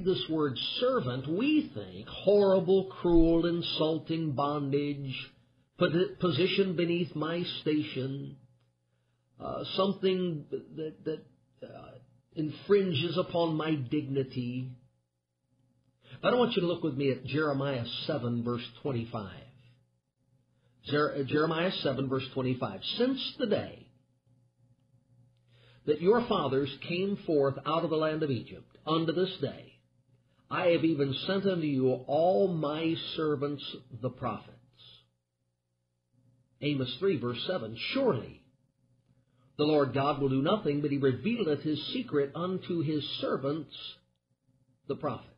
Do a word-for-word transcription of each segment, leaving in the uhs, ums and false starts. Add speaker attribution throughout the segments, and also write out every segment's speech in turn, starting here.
Speaker 1: this word servant, we think horrible, cruel, insulting bondage, position beneath my station, uh, something that, that uh, infringes upon my dignity. But I want you to look with me at Jeremiah seven, verse twenty-five. Jer- Jeremiah seven, verse twenty-five. Since the day that your fathers came forth out of the land of Egypt, unto this day, I have even sent unto you all my servants the prophets. Amos three, verse seven. Surely the Lord God will do nothing, but he revealeth his secret unto his servants, the prophets.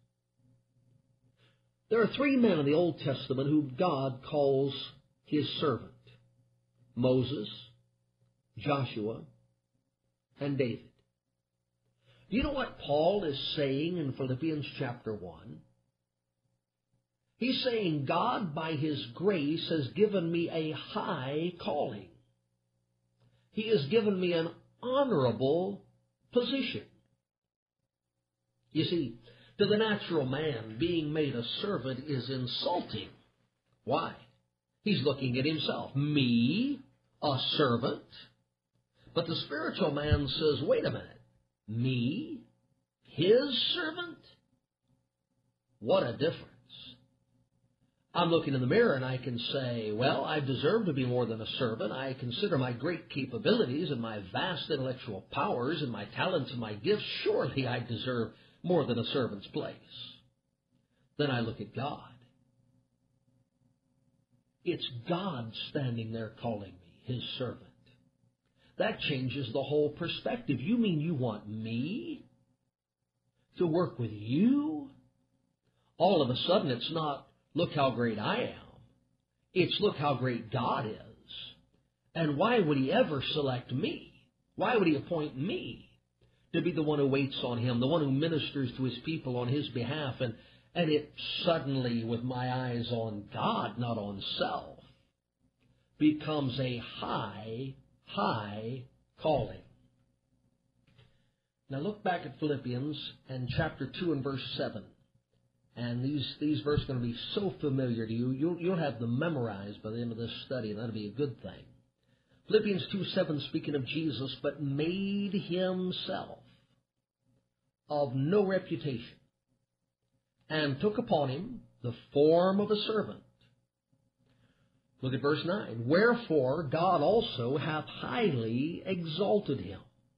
Speaker 1: There are three men in the Old Testament who God calls his servant: Moses, Joshua, and David. Do you know what Paul is saying in Philippians chapter one? He's saying God, by his grace, has given me a high calling. He has given me an honorable position. You see, to the natural man, being made a servant is insulting. Why? He's looking at himself. Me, a servant? But the spiritual man says, wait a minute. Me, his servant? What a difference. I'm looking in the mirror and I can say, well, I deserve to be more than a servant. I consider my great capabilities and my vast intellectual powers and my talents and my gifts. Surely I deserve more than a servant's place. Then I look at God. It's God standing there calling me his servant. That changes the whole perspective. You mean you want me to work with you? All of a sudden it's not, look how great I am. It's, look how great God is. And why would he ever select me? Why would he appoint me to be the one who waits on him, the one who ministers to his people on his behalf? And, and it suddenly, with my eyes on God, not on self, becomes a high, high calling. Now look back at Philippians and chapter two and verse seven. And these, these verses are going to be so familiar to you, you'll, you'll have them memorized by the end of this study, and that'll be a good thing. Philippians two seven, speaking of Jesus, but made himself of no reputation, and took upon him the form of a servant. Look at verse nine. Wherefore God also hath highly exalted him.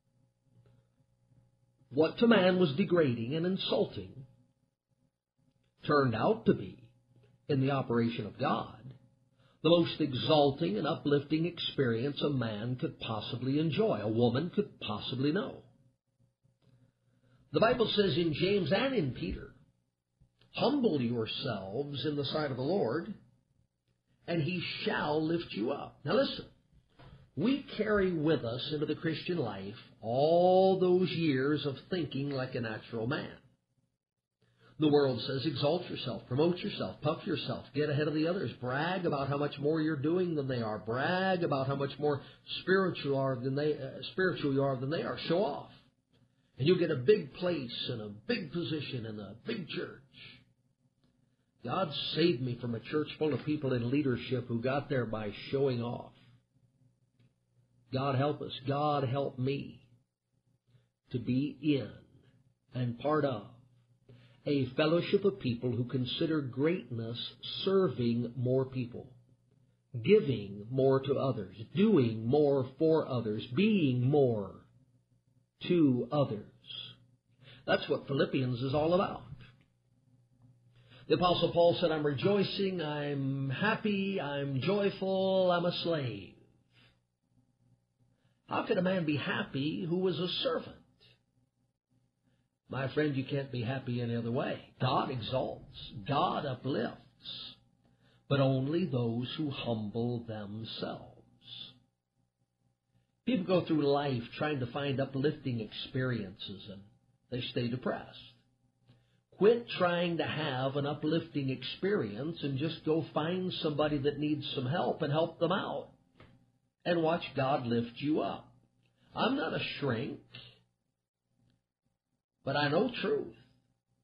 Speaker 1: What to man was degrading and insulting turned out to be, in the operation of God, the most exalting and uplifting experience a man could possibly enjoy, a woman could possibly know. The Bible says in James and in Peter, humble yourselves in the sight of the Lord, and he shall lift you up. Now listen, we carry with us into the Christian life all those years of thinking like a natural man. The world says, exalt yourself, promote yourself, puff yourself, get ahead of the others, brag about how much more you're doing than they are, brag about how much more spiritual you are than they, uh, spiritual you are than they are, show off. And you'll get a big place and a big position in a big church. God saved me from a church full of people in leadership who got there by showing off. God help us, God help me to be in and part of a fellowship of people who consider greatness serving more people, giving more to others, doing more for others, being more to others. That's what Philippians is all about. The Apostle Paul said, I'm rejoicing, I'm happy, I'm joyful, I'm a slave. How could a man be happy who was a servant? My friend, you can't be happy any other way. God exalts, God uplifts, but only those who humble themselves. People go through life trying to find uplifting experiences, and they stay depressed. Quit trying to have an uplifting experience and just go find somebody that needs some help and help them out, and watch God lift you up. I'm not a shrink, but I know truth.